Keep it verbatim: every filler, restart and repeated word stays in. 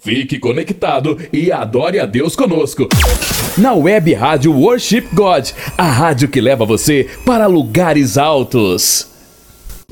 Fique conectado e adore a Deus conosco. Na Web Rádio Worship God, a rádio que leva você para lugares altos.